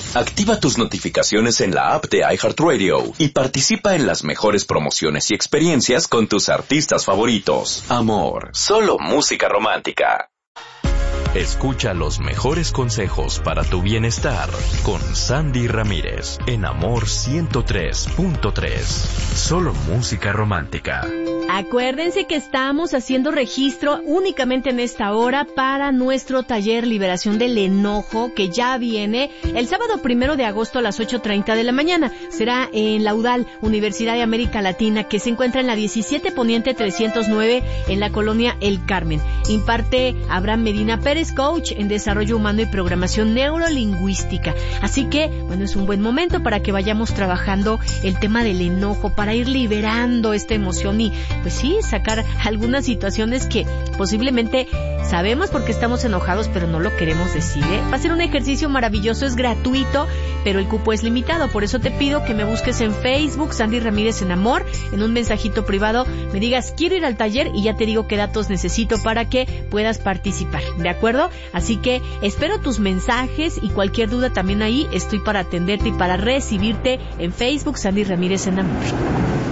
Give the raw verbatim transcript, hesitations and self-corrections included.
Activa tus notificaciones en la app de iHeartRadio y participa en las mejores promociones y experiencias con tus artistas favoritos. Amor, solo música romántica. Escucha los mejores consejos para tu bienestar con Sandy Ramírez en Amor ciento tres punto tres. Solo música romántica. Acuérdense que estamos haciendo registro únicamente en esta hora para nuestro taller Liberación del Enojo, que ya viene el sábado primero de agosto a las ocho treinta de la mañana. Será en la U D A L, Universidad de América Latina, que se encuentra en la diecisiete Poniente trescientos nueve en la colonia El Carmen. Imparte Abraham Medina Pérez, coach en desarrollo humano y programación neurolingüística. Así que, bueno, es un buen momento para que vayamos trabajando el tema del enojo, para ir liberando esta emoción y pues sí, sacar algunas situaciones que posiblemente sabemos porque estamos enojados, pero no lo queremos decir, ¿eh? Va a ser un ejercicio maravilloso, es gratuito, pero el cupo es limitado. Por eso te pido que me busques en Facebook, Sandy Ramírez en Amor, en un mensajito privado, me digas, quiero ir al taller y ya te digo qué datos necesito para que puedas participar, ¿de acuerdo? Así que espero tus mensajes y cualquier duda también ahí estoy para atenderte y para recibirte en Facebook, Sandy Ramírez en Amor.